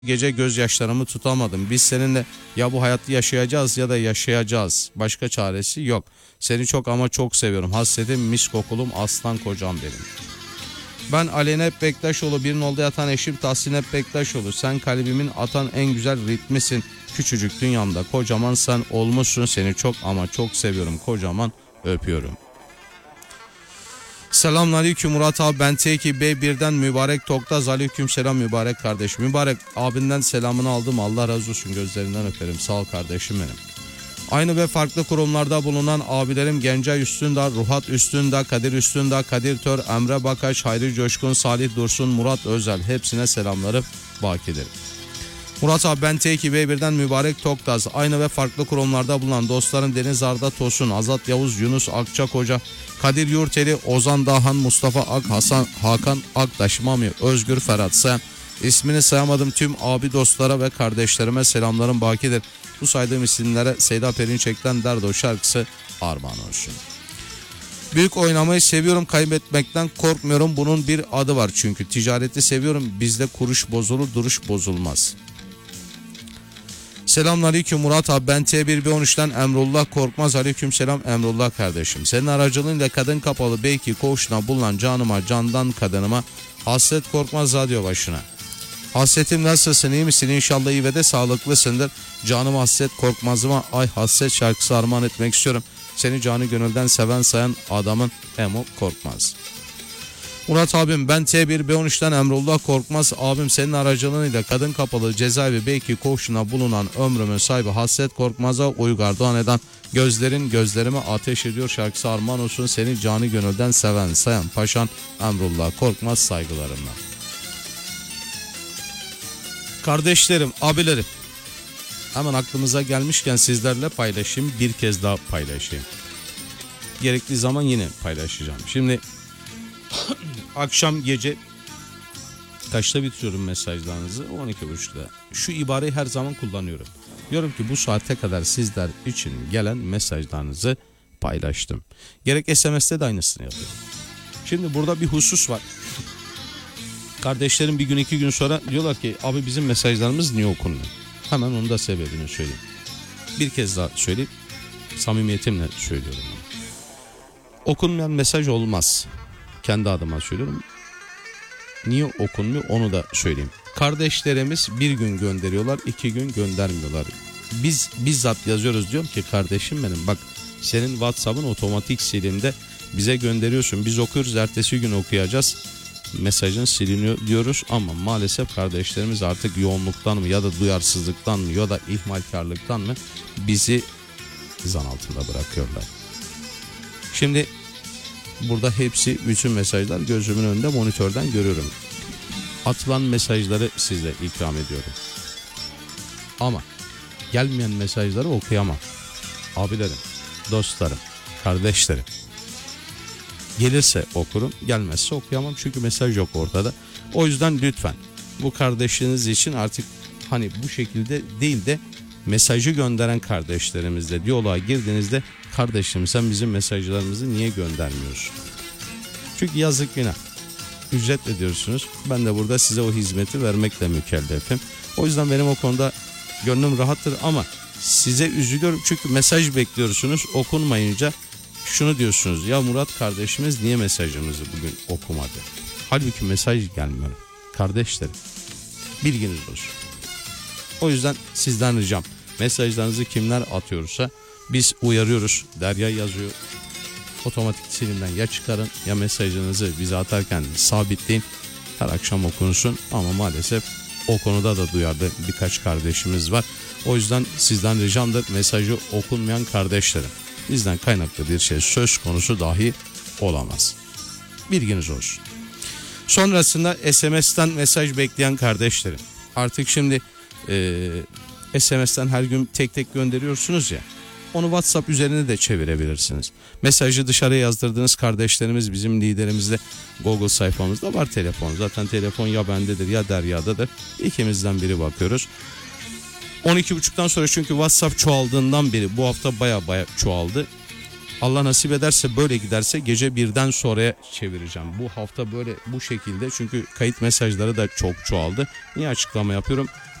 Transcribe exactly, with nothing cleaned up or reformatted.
Gece gözyaşlarımı tutamadım. Biz seninle ya bu hayatı yaşayacağız ya da yaşayacağız. Başka çaresi yok. Seni çok ama çok seviyorum. Hasretim, mis kokulum, aslan kocam benim. Ben Aleyna Bektaşoğlu, bir nolda yatan eşim Tahsin Bektaşoğlu. Sen kalbimin atan en güzel ritmisin. Küçücük dünyamda kocaman sen olmuşsun. Seni çok ama çok seviyorum. Kocaman öpüyorum. Selamünaleyküm Murat abi, ben T iki B birden Mübarek Toktaz. Aleyküm selam mübarek kardeş. Mübarek abinden selamını aldım, Allah razı olsun, gözlerinden öperim, sağ ol kardeşim benim. Aynı ve farklı kurumlarda bulunan abilerim Gencay Üstündağ, Ruhat Üstündağ, Kadir Üstündağ, Kadir Tör, Emre Bakaş, Hayri Coşkun, Salih Dursun, Murat Özel, hepsine selamları bakidir. Murat abi, ben T iki B birden Mübarek Toktaz. Aynı ve farklı kurumlarda bulunan dostlarım Deniz Arda Tosun, Azat Yavuz, Yunus Akçakoca, Kadir Yurteli, Ozan Dahan, Mustafa Ak, Hasan Hakan Aktaş, Mami, Özgür Ferhat Sen, ismini sayamadım tüm abi dostlara ve kardeşlerime selamlarım bakidir. Bu saydığım isimlere Seyda Perinçek'ten Derdo şarkısı armağan olsun. Büyük oynamayı seviyorum, kaybetmekten korkmuyorum. Bunun bir adı var çünkü. Ticareti seviyorum, bizde kuruş bozulur, duruş bozulmaz. Selamünaleyküm Murat abi, ben T bir B on üçten Emrullah Korkmaz. Aleyküm selam Emrullah kardeşim. Senin aracılığıyla kadın kapalı belki koğuşuna bulunan canıma, candan kadınıma Hasret Korkmaz radyo başına. Hasretim nasılsın, iyi misin? İnşallah iyi ve de sağlıklısındır. Canım Hasret Korkmaz'ıma Ay Hasret şarkısı armağan etmek istiyorum. Seni canı gönülden seven sayan adamın Emo Korkmaz. Murat abim, ben T bir B on üçten Emrullah Korkmaz. Abim senin aracılığıyla kadın kapalı cezaevi belki koğuşuna bulunan ömrümün sahibi Hasret Korkmaz'a Uygar Doğan'dan gözlerin gözlerime ateş ediyor şarkısı armağan olsun. Seni canı gönülden seven sayan paşan Emrullah Korkmaz, saygılarımla. Kardeşlerim, abilerim, hemen aklımıza gelmişken sizlerle paylaşayım, bir kez daha paylaşayım. Gerekli zaman yine paylaşacağım. Şimdi akşam gece kaçta bitiriyorum mesajlarınızı? on iki buçukta. Şu ibareyi her zaman kullanıyorum. Diyorum ki bu saate kadar sizler için gelen mesajlarınızı paylaştım. Gerek S M S'te de aynısını yapıyorum. Şimdi burada bir husus var. Kardeşlerim bir gün iki gün sonra diyorlar ki abi bizim mesajlarımız niye okunmuyor? Hemen onun da sebebini söyleyeyim. Bir kez daha söyleyip samimiyetimle söylüyorum. Okunmayan mesaj olmaz. Kendi adıma söylüyorum. Niye okunmuyor onu da söyleyeyim. Kardeşlerimiz bir gün gönderiyorlar, iki gün göndermiyorlar. Biz bizzat yazıyoruz, diyorum ki kardeşim benim bak, senin WhatsApp'ın otomatik silinde bize gönderiyorsun. Biz okuyoruz, ertesi gün okuyacağız. Mesajın siliniyor diyoruz ama maalesef kardeşlerimiz artık yoğunluktan mı ya da duyarsızlıktan mı ya da ihmalkarlıktan mı bizi zan altında bırakıyorlar. Şimdi burada hepsi, bütün mesajlar gözümün önünde, monitörden görüyorum. Atılan mesajları size ikram ediyorum. Ama gelmeyen mesajları okuyamam. Abilerim, dostlarım, kardeşlerim. Gelirse okurum, gelmezse okuyamam çünkü mesaj yok ortada. O yüzden lütfen bu kardeşiniz için artık hani bu şekilde değil de mesajı gönderen kardeşlerimizle diyaloğa girdiğinizde kardeşim sen bizim mesajlarımızı niye göndermiyorsun? Çünkü yazık günah. Ücret ödüyorsunuz. Ben de burada size o hizmeti vermekle mükellefim. O yüzden benim o konuda gönlüm rahattır ama size üzülüyorum çünkü mesaj bekliyorsunuz, okunmayınca şunu diyorsunuz, ya Murat kardeşimiz niye mesajımızı bugün okumadı? Halbuki mesaj gelmiyor. Kardeşlerim, bilginiz olsun. O yüzden sizden ricam, mesajlarınızı kimler atıyorsa biz uyarıyoruz. Derya yazıyor, otomatik silimden ya çıkarın ya mesajınızı bize atarken sabitleyin. Her akşam okunsun ama maalesef o konuda da duyarlı birkaç kardeşimiz var. O yüzden sizden ricamdır, mesajı okunmayan kardeşlerim, bizden kaynaklı bir şey söz konusu dahi olamaz. Bilginiz olsun. Sonrasında S M S'ten mesaj bekleyen kardeşlerim. Artık şimdi e, S M S'ten her gün tek tek gönderiyorsunuz ya. Onu WhatsApp üzerine de çevirebilirsiniz. Mesajı dışarıya yazdırdığınız kardeşlerimiz bizim liderimizde Google sayfamızda var telefon. Zaten telefon ya bendedir ya Derya'dadır. İkimizden biri bakıyoruz. on iki buçuktan sonra çünkü WhatsApp çoğaldığından beri bu hafta baya baya çoğaldı. Allah nasip ederse böyle giderse gece birden sonraya çevireceğim. Bu hafta böyle bu şekilde, çünkü kayıt mesajları da çok çoğaldı. Niye açıklama yapıyorum?